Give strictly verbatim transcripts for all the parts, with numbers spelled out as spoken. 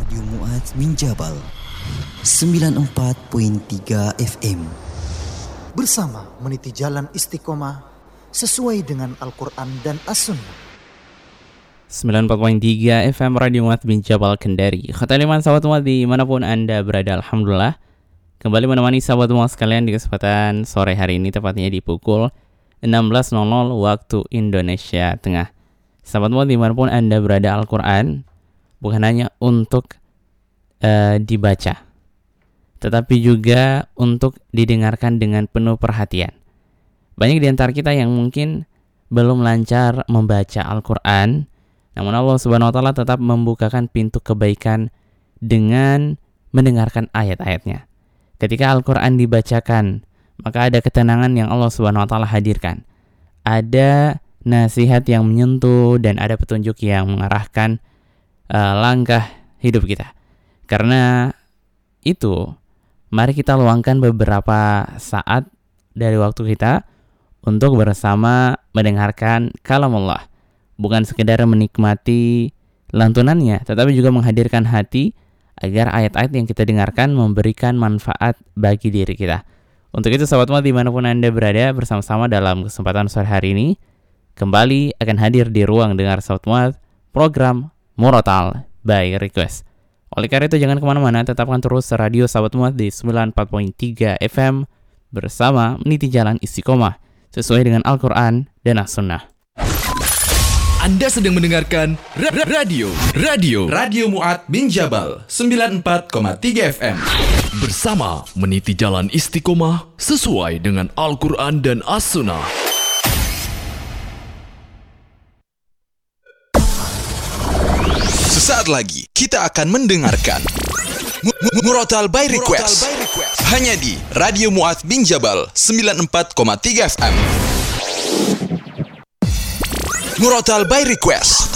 Radio Mu'adz bin Jabal sembilan puluh empat koma tiga F M. Bersama meniti jalan istiqomah sesuai dengan Al-Quran dan As-Sunnah. sembilan puluh empat koma tiga F M Radio Mu'adz bin Jabal Kendari. Khataliman sahabat Mu'adz dimanapun Anda berada, Alhamdulillah kembali menemani sahabat Mu'adz sekalian di kesempatan sore hari ini, tepatnya di pukul enam belas waktu Indonesia Tengah. Sahabat Mu'adz dimanapun Anda berada, Al-Quran bukan hanya untuk uh, dibaca, tetapi juga untuk didengarkan dengan penuh perhatian. Banyak di antara kita yang mungkin belum lancar membaca Al-Quran, namun Allah Subhanahu wa Ta'ala tetap membukakan pintu kebaikan dengan mendengarkan ayat-ayatnya. Ketika Al-Quran dibacakan, maka ada ketenangan yang Allah Subhanahu wa Ta'ala hadirkan. Ada nasihat yang menyentuh dan ada petunjuk yang mengarahkan uh, langkah hidup kita. Karena itu, mari kita luangkan beberapa saat dari waktu kita untuk bersama mendengarkan kalam Allah. Bukan sekedar menikmati lantunannya, tetapi juga menghadirkan hati agar ayat-ayat yang kita dengarkan memberikan manfaat bagi diri kita. Untuk itu sahabat Mu'adz dimanapun Anda berada, bersama-sama dalam kesempatan sore hari ini kembali akan hadir di ruang dengar sahabat Mu'adz program Murotal by Request. Oleh karena itu jangan kemana-mana, tetapkan terus radio sahabat Mu'adz di sembilan puluh empat koma tiga F M bersama meniti jalan istiqomah sesuai dengan Al-Quran dan As-Sunnah. Anda sedang mendengarkan ra- ra- radio Radio Radio Mu'adz bin Jabal sembilan puluh empat koma tiga F M bersama meniti jalan istiqomah sesuai dengan Al-Quran dan As-Sunnah. Sesaat lagi kita akan mendengarkan Murotal by Request hanya di Radio Mu'adz bin Jabal sembilan puluh empat koma tiga F M. Murotal by Request.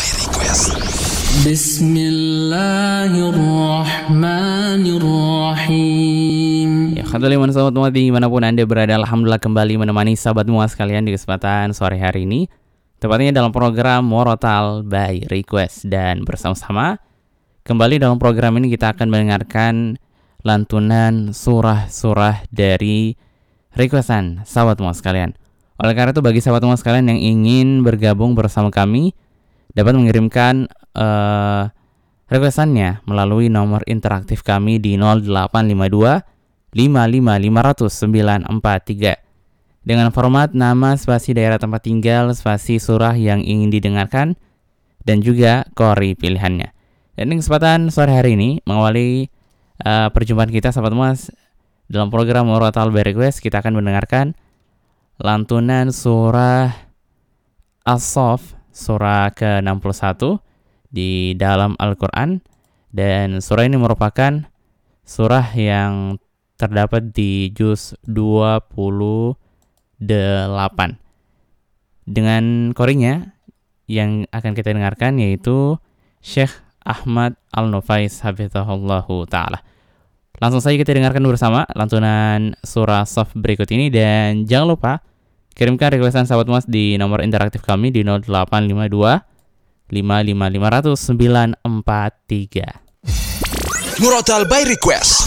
Bismillahirrahmanirrahim. Ya, khataliman sahabat Mu'adz dimanapun Anda berada, Alhamdulillah kembali menemani sahabat Mu'adz sekalian di kesempatan sore hari ini, tepatnya dalam program Murotal by Request. Dan bersama-sama kembali dalam program ini kita akan mendengarkan lantunan surah-surah dari requestan sahabat Mu'adz sekalian. Oleh karena itu bagi sahabat Mu'adz sekalian yang ingin bergabung bersama kami dapat mengirimkan uh, requestannya melalui nomor interaktif kami di nol delapan lima dua lima lima lima nol nol sembilan empat tiga dengan format nama, spasi daerah tempat tinggal, spasi surah yang ingin didengarkan, dan juga qori pilihannya. Dan di kesempatan sore hari ini mengawali uh, perjumpaan kita sahabat Mu'adz dalam program Murotal by Request, kita akan mendengarkan lantunan surah As-Saff, surah ke enam puluh satu di dalam Al-Quran. Dan surah ini merupakan surah yang terdapat di juz dua puluh delapan. Dengan qorinya yang akan kita dengarkan yaitu Syekh Ahmad Al-Nufais hafizahullahu ta'ala. Langsung saja kita dengarkan bersama lantunan surah As-Saff berikut ini. Dan jangan lupa kirimkan requestan sahabat Mu'adz di nomor interaktif kami di nol delapan lima dua lima lima lima nol nol sembilan empat tiga. Murotal by Request.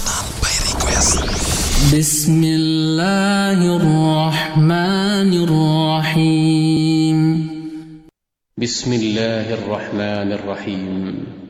Bismillahirrahmanirrahim. Bismillahirrahmanirrahim.